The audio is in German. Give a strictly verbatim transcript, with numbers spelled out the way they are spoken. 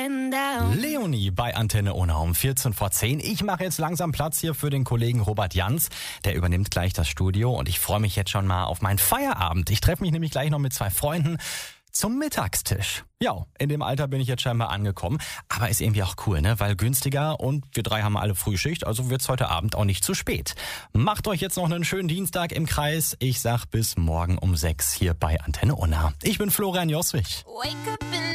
going down. Leonie bei Antenne Unna um vierzehn vor zehn. Ich mache jetzt langsam Platz hier für den Kollegen Robert Jans. Der übernimmt gleich das Studio und ich freue mich jetzt schon mal auf meinen Feierabend. Ich treffe mich nämlich gleich noch mit zwei Freunden zum Mittagstisch. Ja, in dem Alter bin ich jetzt scheinbar angekommen. Aber ist irgendwie auch cool, ne? Weil günstiger und wir drei haben alle Frühschicht, also wird's heute Abend auch nicht zu spät. Macht euch jetzt noch einen schönen Dienstag im Kreis. Ich sag bis morgen um sechs hier bei Antenne Unna. Ich bin Florian Joswig. Wake up in